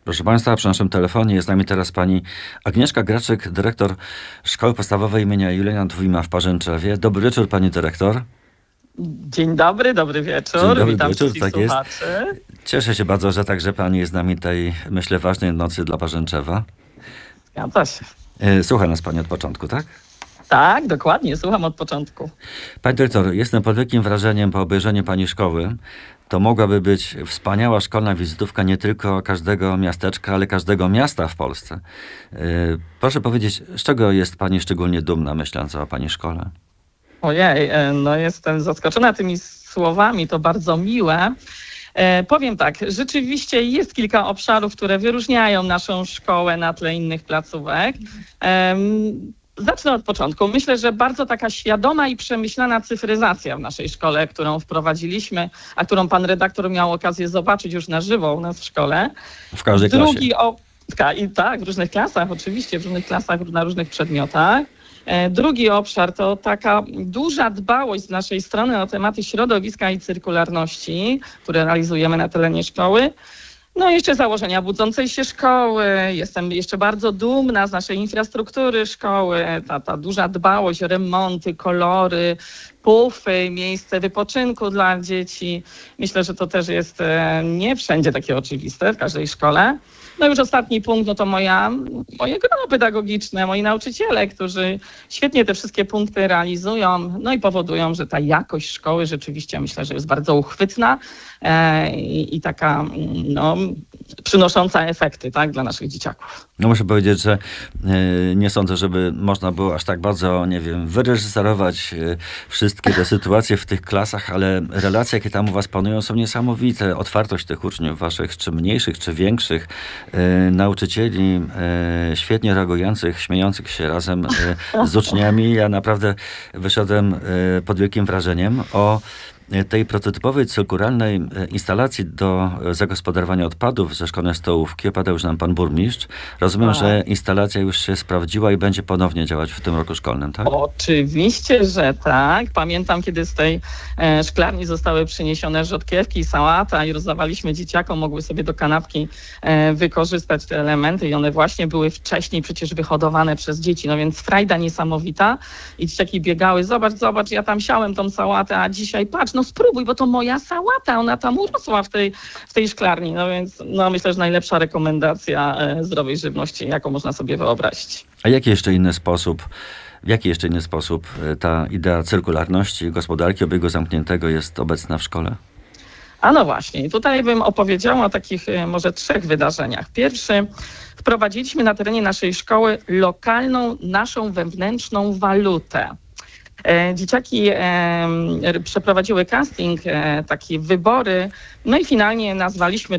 Proszę Państwa, przy naszym telefonie jest z nami teraz pani Agnieszka Graczyk, dyrektor Szkoły Podstawowej imienia Juliana Tuwima w Parzęczewie. Dobry wieczór, pani dyrektor. Dzień dobry wieczór. Dzień dobry Witam wieczór, wszystkich tak jest. słuchaczy. Cieszę się bardzo, że także pani jest z nami tej, myślę, ważnej nocy dla Parzęczewa. Zgadza się. Słucha nas pani od początku, tak? Tak, dokładnie, słucham od początku. Pani dyrektor, jestem pod wielkim wrażeniem po obejrzeniu pani szkoły. To mogłaby być wspaniała szkolna wizytówka nie tylko każdego miasteczka, ale każdego miasta w Polsce. Proszę powiedzieć, z czego jest pani szczególnie dumna, myśląc o pani szkole? Ojej, no jestem zaskoczona tymi słowami, to bardzo miłe. Powiem tak, rzeczywiście jest kilka obszarów, które wyróżniają naszą szkołę na tle innych placówek. Zacznę od początku. Myślę, że bardzo taka świadoma i przemyślana cyfryzacja w naszej szkole, którą wprowadziliśmy, a którą pan redaktor miał okazję zobaczyć już na żywo u nas w szkole. W każdej klasie. Tak, w różnych klasach, oczywiście, w różnych klasach, na różnych przedmiotach. Drugi obszar to taka duża dbałość z naszej strony o tematy środowiska i cyrkularności, które realizujemy na terenie szkoły. No i jeszcze założenia budzącej się szkoły. Jestem jeszcze bardzo dumna z naszej infrastruktury szkoły. Ta duża dbałość o remonty, kolory, pufy, miejsce wypoczynku dla dzieci. Myślę, że to też jest nie wszędzie takie oczywiste w każdej szkole. No już ostatni punkt, no to moje grono pedagogiczne, moi nauczyciele, którzy świetnie te wszystkie punkty realizują, no i powodują, że ta jakość szkoły rzeczywiście myślę, że jest bardzo uchwytna i taka przynosząca efekty, tak, dla naszych dzieciaków. No muszę powiedzieć, że nie sądzę, żeby można było aż tak bardzo, nie wiem, wyreżyserować wszystkie te sytuacje w tych klasach, ale relacje, jakie tam u was panują, są niesamowite. Otwartość tych uczniów waszych, czy mniejszych, czy większych, nauczycieli świetnie reagujących, śmiejących się razem z uczniami. Ja naprawdę wyszedłem pod wielkim wrażeniem o tej prototypowej cyrkularnej instalacji do zagospodarowania odpadów ze szkolnej stołówki opowiadał już nam pan burmistrz. Rozumiem, że instalacja już się sprawdziła i będzie ponownie działać w tym roku szkolnym, tak? Oczywiście, że tak. Pamiętam, kiedy z tej szklarni zostały przyniesione rzodkiewki i sałata i rozdawaliśmy dzieciakom, mogły sobie do kanapki wykorzystać te elementy i one właśnie były wcześniej przecież wyhodowane przez dzieci, no więc frajda niesamowita i dzieciaki biegały, zobacz, ja tam siałem tą sałatę, a dzisiaj patrz, no spróbuj, bo to moja sałata, ona tam urosła w tej szklarni. No więc myślę, że najlepsza rekomendacja zdrowej żywności, jaką można sobie wyobrazić. A w jaki jeszcze inny sposób ta idea cyrkularności, gospodarki obiegu zamkniętego jest obecna w szkole? A no właśnie, tutaj bym opowiedziała o takich może 3 wydarzeniach. Pierwszy, wprowadziliśmy na terenie naszej szkoły lokalną, naszą wewnętrzną walutę. Dzieciaki przeprowadziły casting, takie wybory, no i finalnie nazwaliśmy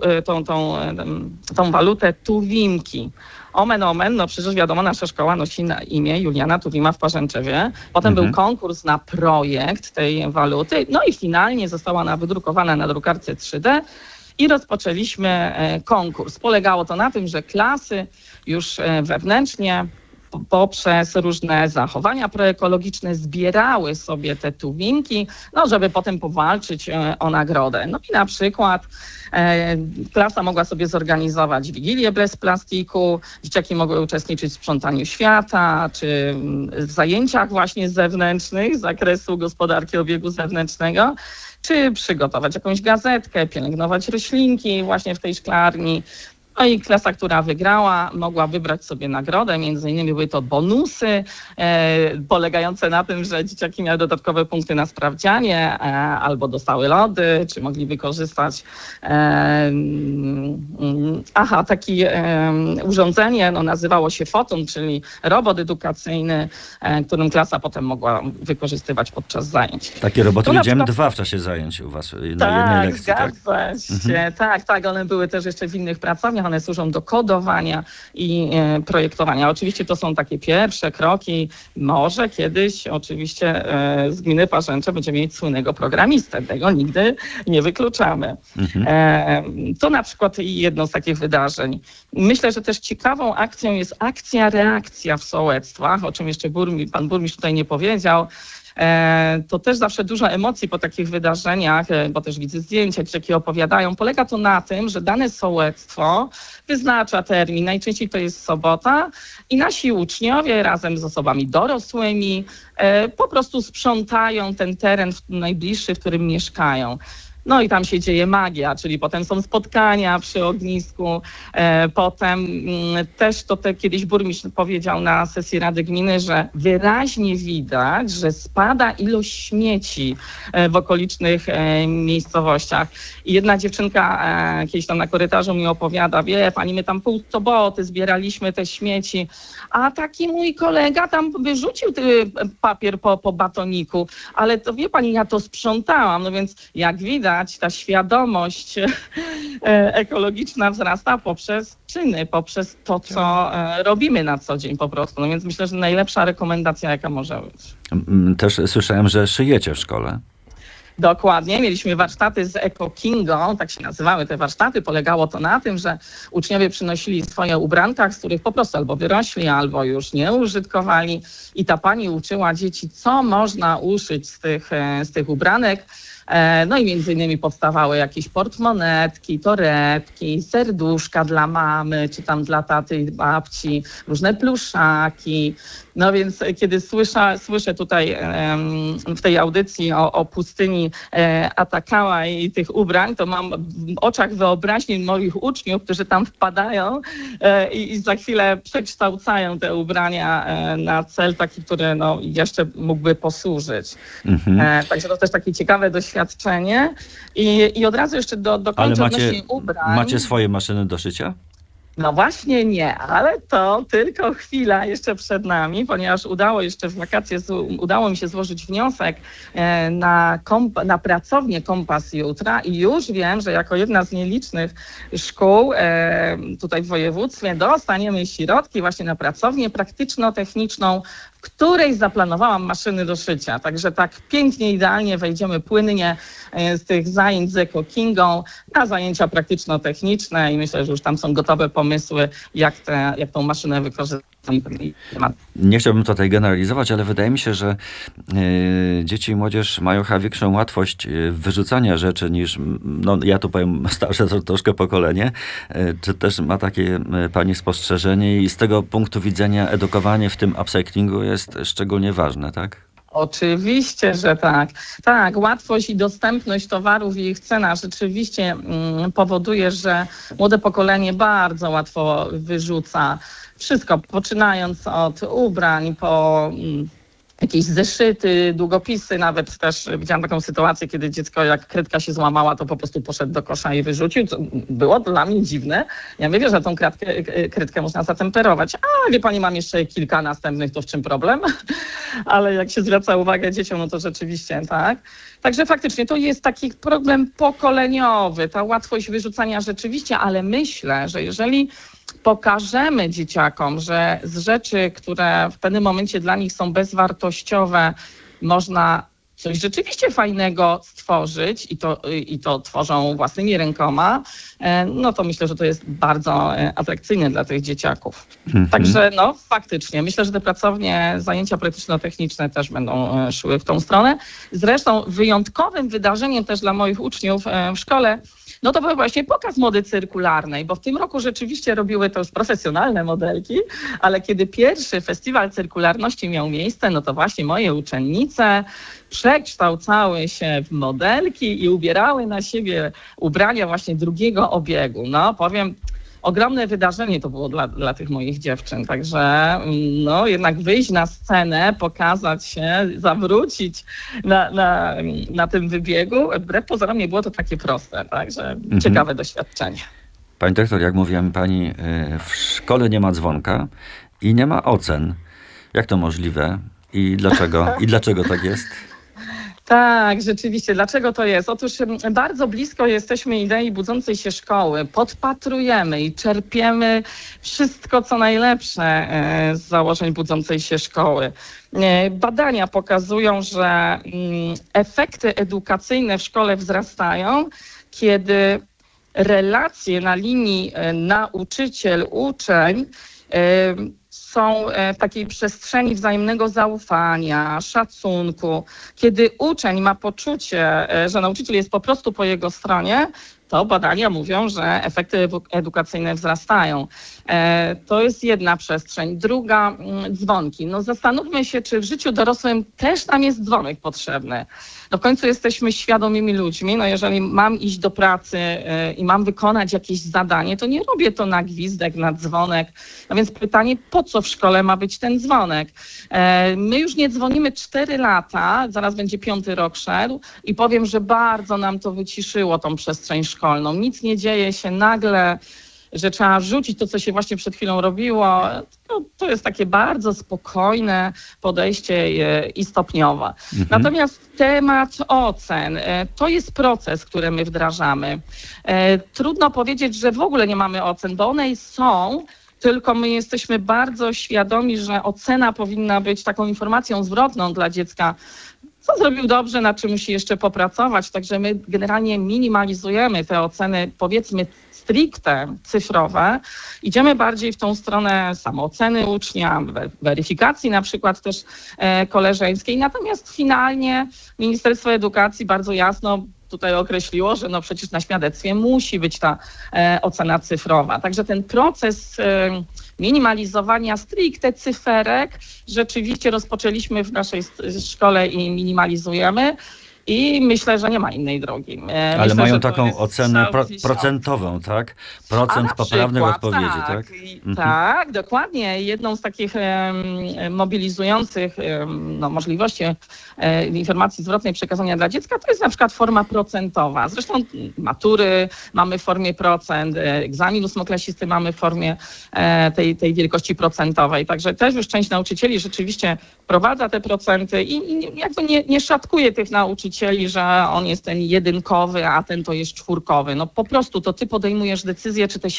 tą walutę Tuwimki. Omen, no przecież wiadomo, nasza szkoła nosi na imię Juliana Tuwima w Parzęczewie. Potem był konkurs na projekt tej waluty, no i finalnie została ona wydrukowana na drukarce 3D i rozpoczęliśmy konkurs. Polegało to na tym, że klasy już wewnętrznie poprzez różne zachowania proekologiczne zbierały sobie te tuwinki, żeby potem powalczyć o nagrodę. No i na przykład klasa mogła sobie zorganizować wigilię bez plastiku, dzieciaki mogły uczestniczyć w sprzątaniu świata, czy w zajęciach właśnie zewnętrznych z zakresu gospodarki obiegu zewnętrznego, czy przygotować jakąś gazetkę, pielęgnować roślinki właśnie w tej szklarni. No i klasa, która wygrała, mogła wybrać sobie nagrodę. Między innymi były to bonusy polegające na tym, że dzieciaki miały dodatkowe punkty na sprawdzianie albo dostały lody, czy mogli wykorzystać takie urządzenie, nazywało się Foton, czyli robot edukacyjny, którym klasa potem mogła wykorzystywać podczas zajęć. Takie roboty widziałem 2 w czasie zajęć u was na jednej lekcji, tak? Zgadza się. Tak, one były też jeszcze w innych pracowniach. One służą do kodowania i projektowania. Oczywiście to są takie pierwsze kroki. Może kiedyś oczywiście z gminy Parzęcze będziemy mieć słynnego programistę. Tego nigdy nie wykluczamy. To na przykład jedno z takich wydarzeń. Myślę, że też ciekawą akcją jest akcja-reakcja w sołectwach, o czym jeszcze pan burmistrz tutaj nie powiedział. To też zawsze dużo emocji po takich wydarzeniach, bo też widzę zdjęcia, dzieciaki opowiadają. Polega to na tym, że dane sołectwo wyznacza termin, najczęściej to jest sobota i nasi uczniowie razem z osobami dorosłymi po prostu sprzątają ten teren najbliższy, w którym mieszkają. No i tam się dzieje magia, czyli potem są spotkania przy ognisku, potem też kiedyś burmistrz powiedział na sesji Rady Gminy, że wyraźnie widać, że spada ilość śmieci w okolicznych miejscowościach. I jedna dziewczynka kiedyś tam na korytarzu mi opowiada, wie pani, my tam pół soboty zbieraliśmy te śmieci, a taki mój kolega tam wyrzucił papier po batoniku, ale to wie pani, ja to sprzątałam, no więc jak widać, ta świadomość ekologiczna wzrasta poprzez czyny, poprzez to, co robimy na co dzień po prostu. No więc myślę, że najlepsza rekomendacja, jaka może być. Też słyszałem, że szyjecie w szkole. Dokładnie. Mieliśmy warsztaty z Eco Kingo, tak się nazywały te warsztaty. Polegało to na tym, że uczniowie przynosili swoje ubranka, z których po prostu albo wyrośli, albo już nie użytkowali. I ta pani uczyła dzieci, co można uszyć z tych ubranek. No i między innymi powstawały jakieś portmonetki, torebki, serduszka dla mamy, czy tam dla taty i babci, różne pluszaki. No więc kiedy słyszę tutaj w tej audycji o pustyni Atacama i tych ubrań, to mam w oczach wyobraźnię moich uczniów, którzy tam wpadają i za chwilę przekształcają te ubrania na cel taki, który no, jeszcze mógłby posłużyć. Także to też takie ciekawe doświadczenie. I od razu jeszcze dokończę odnośnie ubrań. Macie swoje maszyny do szycia? No właśnie nie, ale to tylko chwila jeszcze przed nami, ponieważ udało mi się złożyć wniosek na pracownię Kompas Jutra i już wiem, że jako jedna z nielicznych szkół tutaj w województwie dostaniemy środki właśnie na pracownię praktyczno-techniczną, w której zaplanowałam maszyny do szycia. Także tak pięknie, idealnie wejdziemy płynnie z tych zajęć z Eco Kingą na zajęcia praktyczno-techniczne i myślę, że już tam są gotowe pomysły, jak tą maszynę wykorzystać. Nie chciałbym tutaj generalizować, ale wydaje mi się, że dzieci i młodzież mają chyba większą łatwość wyrzucania rzeczy niż, no ja tu powiem starsze troszkę pokolenie, czy też ma takie pani spostrzeżenie i z tego punktu widzenia edukowanie w tym upcyklingu jest szczególnie ważne, tak? Oczywiście, że tak. Tak, łatwość i dostępność towarów i ich cena rzeczywiście powoduje, że młode pokolenie bardzo łatwo wyrzuca wszystko, poczynając od ubrań po jakieś zeszyty, długopisy, nawet też widziałam taką sytuację, kiedy dziecko jak kredka się złamała, to po prostu poszedł do kosza i wyrzucił. Co było dla mnie dziwne. Ja mówię, że tą kredkę można zatemperować. A wie pani, mam jeszcze kilka następnych, to w czym problem? Ale jak się zwraca uwagę dzieciom, no to rzeczywiście tak. Także faktycznie to jest taki problem pokoleniowy, ta łatwość wyrzucania rzeczywiście, ale myślę, że jeżeli pokażemy dzieciakom, że z rzeczy, które w pewnym momencie dla nich są bezwartościowe, można coś rzeczywiście fajnego stworzyć i to tworzą własnymi rękoma, no to myślę, że to jest bardzo atrakcyjne dla tych dzieciaków. Także no faktycznie, myślę, że te pracownie, zajęcia praktyczno-techniczne też będą szły w tą stronę. Zresztą wyjątkowym wydarzeniem też dla moich uczniów w szkole no to był właśnie pokaz mody cyrkularnej, bo w tym roku rzeczywiście robiły to już profesjonalne modelki, ale kiedy pierwszy festiwal cyrkularności miał miejsce, no to właśnie moje uczennice przekształcały się w modelki i ubierały na siebie ubrania właśnie drugiego obiegu. No powiem, ogromne wydarzenie to było dla tych moich dziewczyn, także no jednak wyjść na scenę, pokazać się, zawrócić na tym wybiegu, wbrew pozorom nie było to takie proste, także ciekawe doświadczenie. Pani dyrektor, jak mówiła mi pani, w szkole nie ma dzwonka i nie ma ocen. Jak to możliwe i dlaczego? I dlaczego tak jest? Tak, rzeczywiście. Dlaczego to jest? Otóż bardzo blisko jesteśmy idei budzącej się szkoły. Podpatrujemy i czerpiemy wszystko, co najlepsze z założeń budzącej się szkoły. Badania pokazują, że efekty edukacyjne w szkole wzrastają, kiedy relacje na linii nauczyciel-uczeń są w takiej przestrzeni wzajemnego zaufania, szacunku, kiedy uczeń ma poczucie, że nauczyciel jest po prostu po jego stronie, to badania mówią, że efekty edukacyjne wzrastają. To jest jedna przestrzeń. Druga, dzwonki. No zastanówmy się, czy w życiu dorosłym też nam jest dzwonek potrzebny. No w końcu jesteśmy świadomymi ludźmi. No jeżeli mam iść do pracy i mam wykonać jakieś zadanie, to nie robię to na gwizdek, na dzwonek. No więc pytanie, po co w szkole ma być ten dzwonek? My już nie dzwonimy 4 lata, zaraz będzie 5. rok szedł i powiem, że bardzo nam to wyciszyło tą przestrzeń szkolną. Nic nie dzieje się nagle, że trzeba rzucić to, co się właśnie przed chwilą robiło. To jest takie bardzo spokojne podejście i stopniowe. Natomiast temat ocen, to jest proces, który my wdrażamy. Trudno powiedzieć, że w ogóle nie mamy ocen, bo one są, tylko my jesteśmy bardzo świadomi, że ocena powinna być taką informacją zwrotną dla dziecka, co zrobił dobrze, na czym musi jeszcze popracować. Także my generalnie minimalizujemy te oceny, powiedzmy stricte cyfrowe. Idziemy bardziej w tą stronę samooceny ucznia, weryfikacji na przykład też koleżeńskiej. Natomiast finalnie Ministerstwo Edukacji bardzo jasno tutaj określiło, że no przecież na świadectwie musi być ta ocena cyfrowa. Także ten proces minimalizowania stricte cyferek rzeczywiście rozpoczęliśmy w naszej szkole i minimalizujemy. I myślę, że nie ma innej drogi. Ale myślę, mają że to taką jest ocenę strzał w procentową, tak? Procent poprawnych odpowiedzi, tak? Tak, dokładnie. Jedną z takich mobilizujących możliwości informacji zwrotnej przekazania dla dziecka to jest na przykład forma procentowa. Zresztą matury mamy w formie procent, egzamin ósmoklasisty mamy w formie tej wielkości procentowej. Także też już część nauczycieli rzeczywiście wprowadza te procenty i jakby nie szatkuje tych nauczycieli, że on jest ten jedynkowy, a ten to jest czwórkowy. No po prostu to ty podejmujesz decyzję, czy te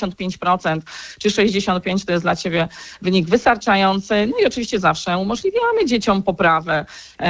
75% czy 65% to jest dla ciebie wynik wystarczający. No i oczywiście zawsze umożliwiamy dzieciom poprawę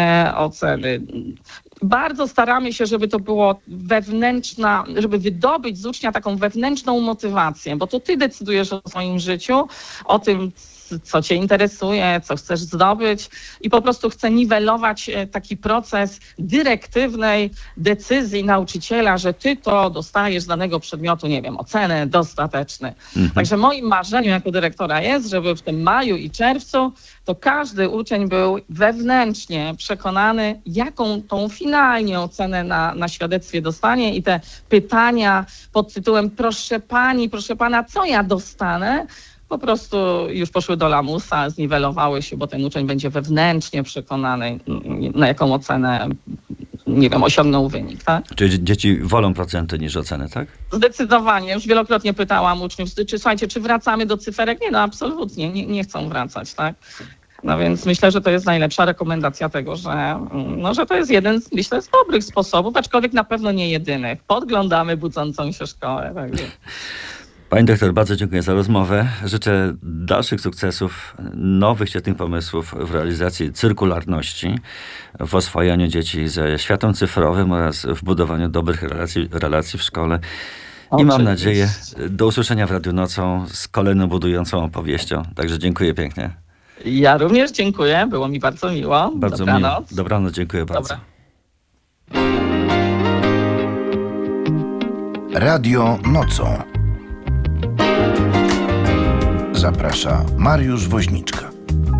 oceny. Bardzo staramy się, żeby to było wewnętrzna, żeby wydobyć z ucznia taką wewnętrzną motywację, bo to ty decydujesz o swoim życiu, o tym, co cię interesuje, co chcesz zdobyć i po prostu chcę niwelować taki proces dyrektywnej decyzji nauczyciela, że ty to dostajesz z danego przedmiotu, nie wiem, ocenę dostateczny. Także moim marzeniem jako dyrektora jest, żeby w tym maju i czerwcu to każdy uczeń był wewnętrznie przekonany, jaką tą finalnie ocenę na świadectwie dostanie i te pytania pod tytułem proszę pani, proszę pana, co ja dostanę, po prostu już poszły do lamusa, zniwelowały się, bo ten uczeń będzie wewnętrznie przekonany, na jaką ocenę, nie wiem, osiągnął wynik, tak? Czyli dzieci wolą procenty niż oceny, tak? Zdecydowanie. Już wielokrotnie pytałam uczniów, słuchajcie, czy wracamy do cyferek? Nie, no absolutnie, nie chcą wracać, tak? No więc myślę, że to jest najlepsza rekomendacja tego, że to jest jeden, myślę, z dobrych sposobów, aczkolwiek na pewno nie jedynych. Podglądamy budzącą się szkołę. Tak. Pani doktor, bardzo dziękuję za rozmowę. Życzę dalszych sukcesów, nowych, świetnych pomysłów w realizacji cyrkularności, w oswajaniu dzieci ze światem cyfrowym oraz w budowaniu dobrych relacji w szkole. I mam nadzieję, do usłyszenia w Radiu Nocą z kolejną budującą opowieścią. Także dziękuję pięknie. Ja również dziękuję, było mi bardzo miło. Bardzo miło. Dobranoc, dziękuję bardzo. Radio Nocą. Zaprasza Mariusz Woźniczka.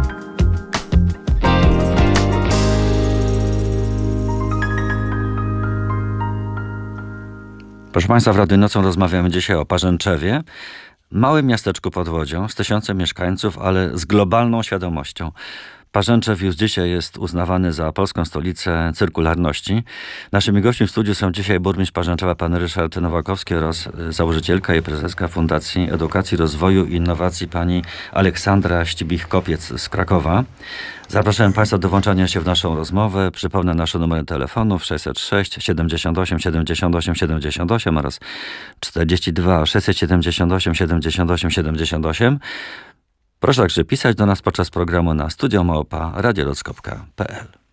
Proszę Państwa, w Radiu Nocą rozmawiamy dzisiaj o Parzęczewie, małym miasteczku pod Łodzią z 1000 mieszkańców, ale z globalną świadomością. Parzęczew już dzisiaj jest uznawany za polską stolicę cyrkularności. Naszymi gośćmi w studiu są dzisiaj burmistrz Parzęczewa pan Ryszard Nowakowski oraz założycielka i prezeska Fundacji Edukacji, Rozwoju i Innowacji pani Aleksandra Ścibich-Kopiec z Krakowa. Zapraszam Państwa do włączania się w naszą rozmowę. Przypomnę nasze numery telefonów 606 78 78 78 oraz 42 678 78 78. Proszę także pisać do nas podczas programu na studio@radiolock.pl.